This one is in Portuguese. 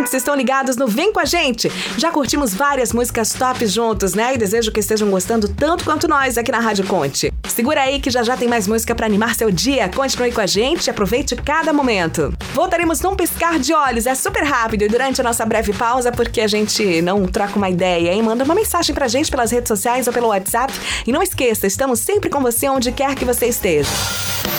ouvintes estão ligados no Vem Com A Gente. Já curtimos várias músicas top juntos, né? E desejo que estejam gostando tanto quanto nós aqui na Rádio Conte. Segura aí que já tem mais música pra animar seu dia. Continue com a gente e aproveite cada momento. Voltaremos num piscar de olhos, é super rápido e durante a nossa breve pausa, porque a gente não troca uma ideia, hein? Manda uma mensagem pra gente pelas redes sociais ou pelo WhatsApp. E não esqueça, estamos sempre com você onde quer que você esteja.